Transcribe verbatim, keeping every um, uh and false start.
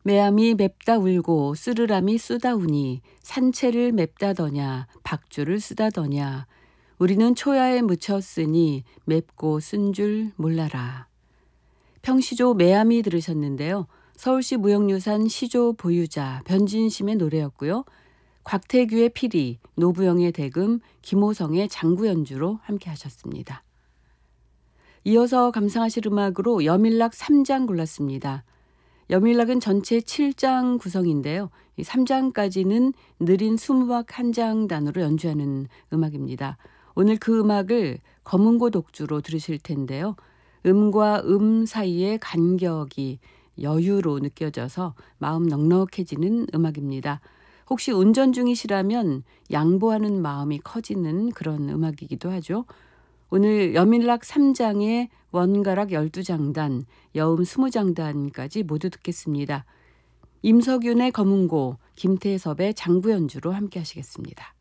매암이 맵다 울고 쓰르람이 쓰다우니 산채를 맵다더냐 박주를 쓰다더냐 우리는 초야에 묻혔으니 맵고 쓴 줄 몰라라. 평시조 매암이 들으셨는데요. 서울시 무형유산 시조 보유자 변진심의 노래였고요. 곽태규의 피리, 노부영의 대금, 김호성의 장구 연주로 함께 하셨습니다. 이어서 감상하실 음악으로 여밀락 삼 장 골랐습니다. 여밀락은 전체 칠 장 구성인데요. 이 삼 장까지는 느린 수무박 한 장 단으로 연주하는 음악입니다. 오늘 그 음악을 검은고 독주로 들으실 텐데요. 음과 음 사이의 간격이 여유로 느껴져서 마음 넉넉해지는 음악입니다. 혹시 운전 중이시라면 양보하는 마음이 커지는 그런 음악이기도 하죠. 오늘 여밀락 삼 장의 원가락 열두 장단, 여음 이십 장단까지 모두 듣겠습니다. 임석윤의 검은고, 김태섭의 장구 연주로 함께 하시겠습니다.